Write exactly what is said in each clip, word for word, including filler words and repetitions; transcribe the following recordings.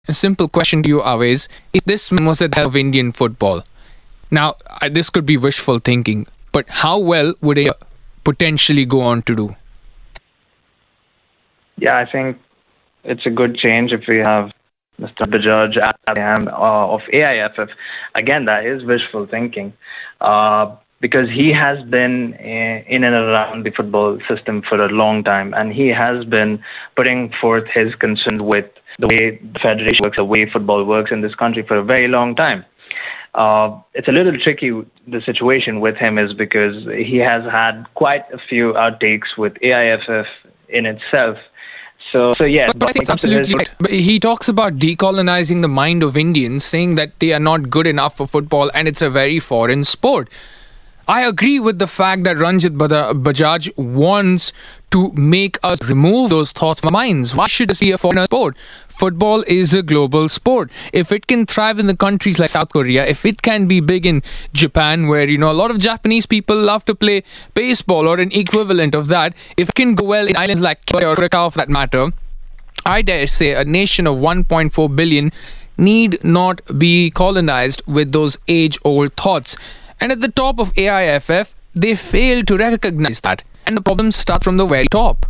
A simple question to you, Awais. If this man was at the head of Indian football, now uh, this could be wishful thinking, but how well would it potentially go on to do? Yeah, I think it's a good change if we have Mister Bajaj at the helm uh, of A I F F. Again, that is wishful thinking. Uh, because he has been in and around the football system for a long time, and he has been putting forth his concern with the way the federation works, the way football works in this country for a very long time. Uh, it's a little tricky, the situation with him is because he has had quite a few outtakes with A I F F in itself. So, so yeah. But, but I think it's absolutely right. But he talks about decolonizing the mind of Indians, saying that they are not good enough for football and it's a very foreign sport. I agree with the fact that Ranjit Bajaj wants to make us remove those thoughts from our minds. Why should this be a foreign sport? Football is a global sport. If it can thrive in the countries like South Korea, if it can be big in Japan, where, you know, a lot of Japanese people love to play baseball or an equivalent of that, if it can go well in islands like Korea or Krakow for that matter, I dare say a nation of one point four billion need not be colonized with those age-old thoughts. And at the top of A I F F, they fail to recognize that. And the problems start from the very top.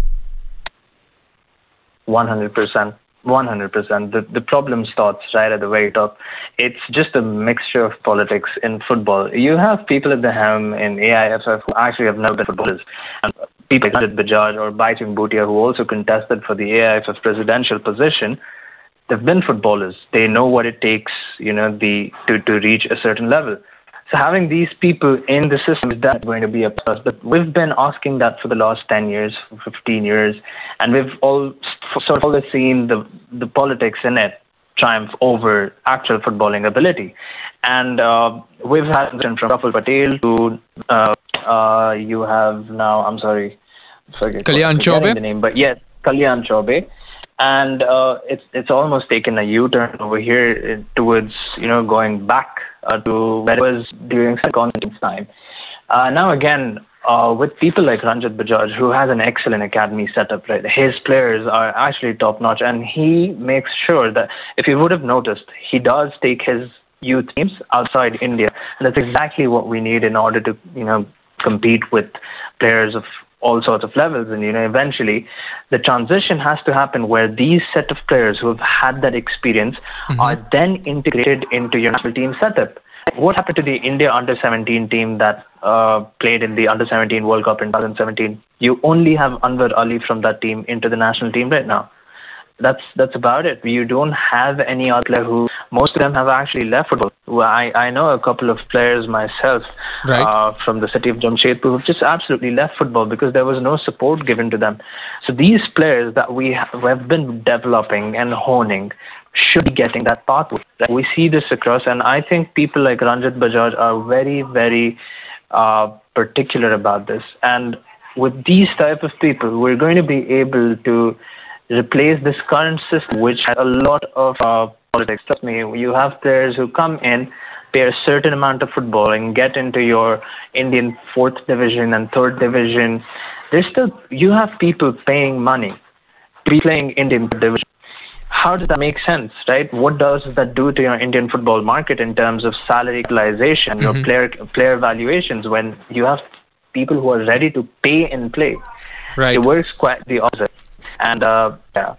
one hundred percent. one hundred percent. The, the problem starts right at the very top. It's just a mixture of politics in football. You have people at the helm in A I F F who actually have never been footballers. And people like Bajaj or Baichung Bhutia, who also contested for the A I F F presidential position, they've been footballers. They know what it takes, you know, the to, to reach a certain level. So having these people in the system is that going to be a plus. But we've been asking that for the last ten years, fifteen years, and we've all sort of always seen the the politics in it triumph over actual footballing ability. And uh, we've had from Praful Patel to uh, uh, you have now, I'm sorry, forget Kalyan Chaubey. the name, but yes, Kalyan Chaubey. And uh, it's it's almost taken a U-turn over here towards, you know, going back uh, to where it was during Constantine's time. Uh, now again, uh, with people like Ranjit Bajaj, who has an excellent academy setup, right? His players are actually top-notch, and he makes sure that, if you would have noticed, he does take his youth teams outside India, and that's exactly what we need in order to, you know, compete with players of all sorts of levels. And, you know, eventually the transition has to happen where these set of players who have had that experience mm-hmm. are then integrated into your national team setup. What happened to the India under seventeen team that uh, played in the under seventeen World Cup in twenty seventeen? You only have Anwar Ali from that team into the national team right now. That's that's about it. You don't have any other player who, most of them have actually left football. Well, I, I know a couple of players myself right. uh, from the city of Jamshedpur who've just absolutely left football because there was no support given to them. So these players that we have been developing and honing should be getting that pathway. We see this across, and I think people like Ranjit Bajaj are very, very uh, particular about this. And with these type of people, we're going to be able to replace this current system, which has a lot of uh, politics. Trust me, you have players who come in, pay a certain amount of football, and get into your Indian fourth division and third division. There's still, you have people paying money to be playing Indian division. How does that make sense, right? What does that do to your Indian football market in terms of salary equalization, mm-hmm. your player player valuations, when you have people who are ready to pay and play? Right. It works quite the opposite. And uh, yeah.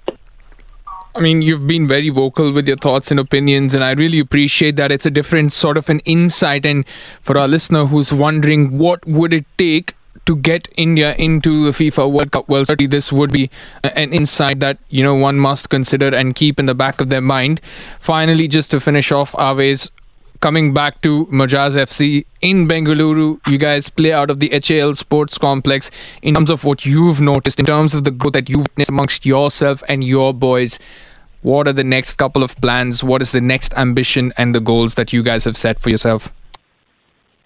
I mean, you've been very vocal with your thoughts and opinions, and I really appreciate that. It's a different sort of an insight. And for our listener who's wondering what would it take to get India into the FIFA World Cup, well, certainly this would be an insight that, you know, one must consider and keep in the back of their mind. Finally, just to finish off, Awais, coming back to Majaz F C in Bengaluru, you guys play out of the H A L Sports Complex. In terms of what you've noticed, in terms of the growth that you've witnessed amongst yourself and your boys, what are the next couple of plans? What is the next ambition and the goals that you guys have set for yourself?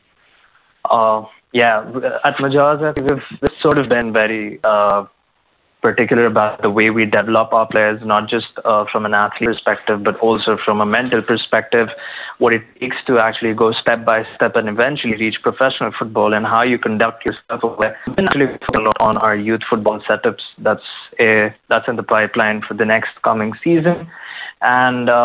Uh, yeah, at Majaz, we've, we've sort of been very uh, particular about the way we develop our players, not just uh, from an athlete perspective, but also from a mental perspective, what it takes to actually go step by step and eventually reach professional football, and how you conduct yourself. We've been actually focusing a lot on our youth football setups. That's a, that's in the pipeline for the next coming season. And uh,